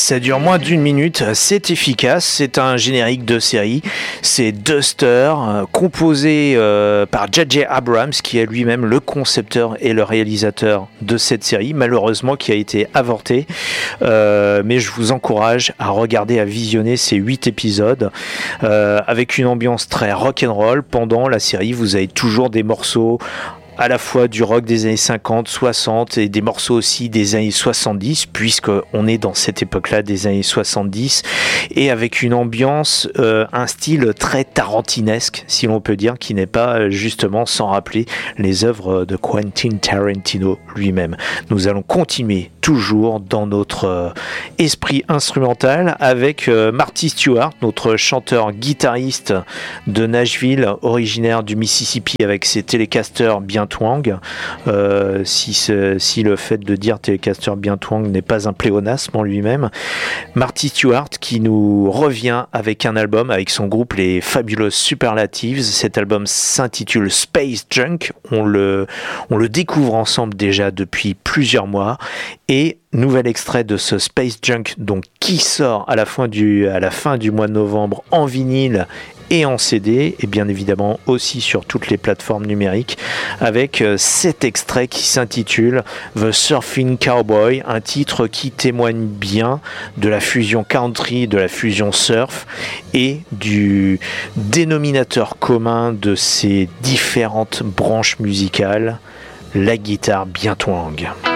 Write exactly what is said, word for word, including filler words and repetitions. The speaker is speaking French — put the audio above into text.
Ça dure moins d'une minute, c'est efficace, c'est un générique de série, c'est Duster, euh, composé euh, par J J Abrams, qui est lui-même le concepteur et le réalisateur de cette série, malheureusement qui a été avorté, euh, mais je vous encourage à regarder, à visionner ces huit épisodes, euh, avec une ambiance très rock'n'roll. Pendant la série, vous avez toujours des morceaux à la fois du rock des années cinquante, soixante et des morceaux aussi des années soixante-dix, puisqu'on est dans cette époque-là des années soixante-dix, et avec une ambiance, euh, un style très tarantinesque, si l'on peut dire, qui n'est pas justement sans rappeler les œuvres de Quentin Tarantino lui-même. Nous allons continuer toujours dans notre euh, esprit instrumental avec euh, Marty Stuart, notre chanteur-guitariste de Nashville, originaire du Mississippi, avec ses télécasters bien twang, euh, si, si le fait de dire télécaster bien twang n'est pas un pléonasme en lui-même. Marty Stuart qui nous revient avec un album avec son groupe les Fabulous Superlatives. Cet album s'intitule Space Junk. On le, on le découvre ensemble déjà depuis plusieurs mois, et nouvel extrait de ce Space Junk, donc qui sort à la fin du, à la fin du mois de novembre en vinyle et en C D, et bien évidemment aussi sur toutes les plateformes numériques, avec euh, cet extrait qui s'intitule The Surfing Cowboy, un titre qui témoigne bien de la fusion country, de la fusion surf et du dénominateur commun de ces différentes branches musicales, la guitare bien twang.